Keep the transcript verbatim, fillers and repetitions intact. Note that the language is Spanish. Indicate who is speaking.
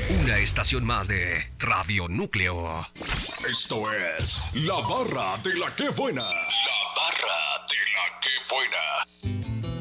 Speaker 1: Una estación más de Radio Núcleo.
Speaker 2: Esto es La Barra de la Que Buena. La